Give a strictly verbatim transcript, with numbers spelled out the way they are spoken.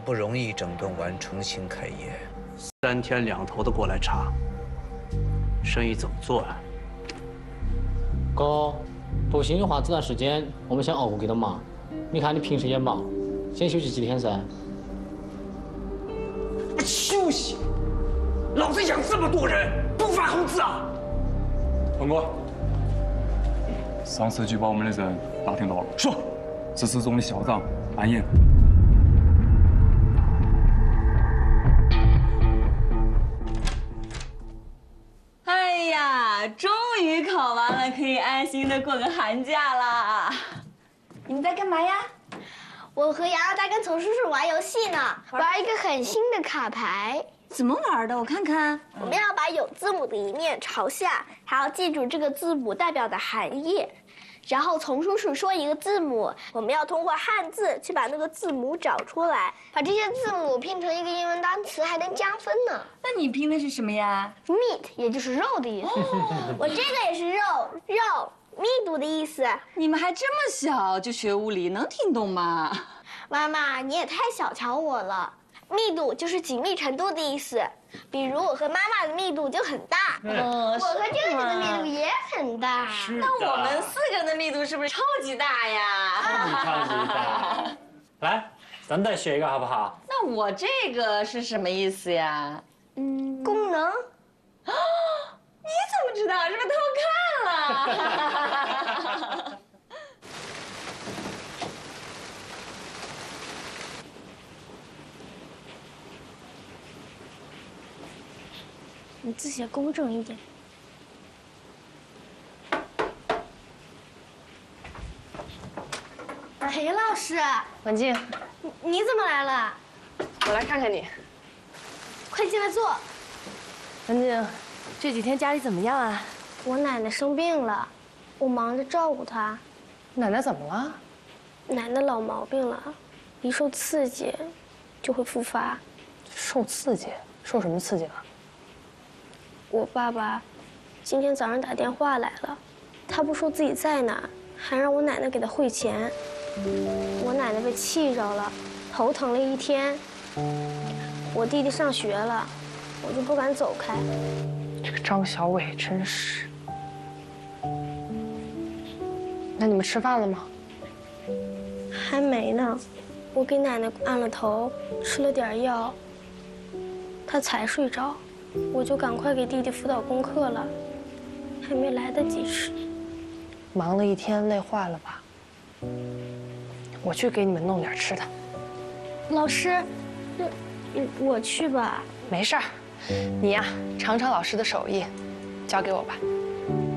不容易整顿完重新开业， 三天两头的过来查，生意怎么做啊？ 哥，读心里话这段时间我们先熬过给他嘛。你看你平时也忙，先休息几天噻。 休息？老子养这么多人，不发工资啊！ 通过。上次举报我们的人打听到了，说这是中的校长安岩。 哎呀，终于考完了，可以安心的过个寒假啦！你们在干嘛呀？ 我和洋洋在跟丛叔叔玩游戏呢，玩一个很新的卡牌。 怎么玩的？我看看。 我们要把有字母的一面朝下，还要记住这个字母代表的含义。然后丛叔叔说一个字母，我们要通过汉字去把那个字母找出来，把这些字母拼成一个英文单词，还能加分呢。 那你拼的是什么呀 ？meat， 也就是肉的意思。哦、我这个也是肉，肉。密度的意思。 你们还这么小就学物理，能听懂吗？ 妈妈，你也太小瞧我了。密度就是紧密程度的意思，比如我和妈妈的密度就很大， 嗯， 我和舅舅的密度也很大。 那我们四个人的密度是不是超级大呀？ 超级大。来，咱再学一个好不好？ 那我这个是什么意思呀？ 嗯，功能。 啊，你怎么知道？是不是偷看了？ 你字写工整一点。裴老师， 文静， 你你怎么来了？ 我来看看你。 快进来坐。 文静，这几天家里怎么样啊？ 我奶奶生病了，我忙着照顾她。 奶奶怎么了？ 奶奶老毛病了，一受刺激就会复发。 受刺激？受什么刺激了？ 我爸爸今天早上打电话来了，他不说自己在哪，还让我奶奶给他汇钱。我奶奶被气着了，头疼了一天。我弟弟上学了，我就不敢走开。 这个张小伟真是……那你们吃饭了吗？ 还没呢，我给奶奶按了头，吃了点药，她才睡着。我就赶快给弟弟辅导功课了，还没来得及吃。 忙了一天，累坏了吧？我去给你们弄点吃的。 老师，那我去吧。 没事儿，你呀，尝尝老师的手艺，交给我吧。